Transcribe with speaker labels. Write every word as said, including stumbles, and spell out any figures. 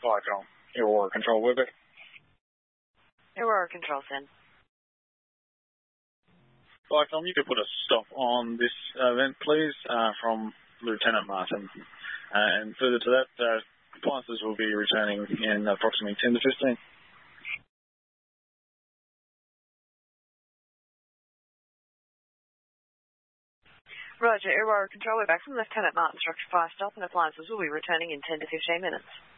Speaker 1: Flight Control. Aurora Control, Weber.
Speaker 2: Aurora Control, send.
Speaker 1: Flight Control, you could put a stop on this event, please, uh, from Lieutenant Martin. Uh, and further to that, uh, appliances will be returning in approximately ten to fifteen.
Speaker 2: Roger, Aurora Control, we're back from Lieutenant Martin, Structure Fire Stop, and appliances will be returning in ten to fifteen minutes.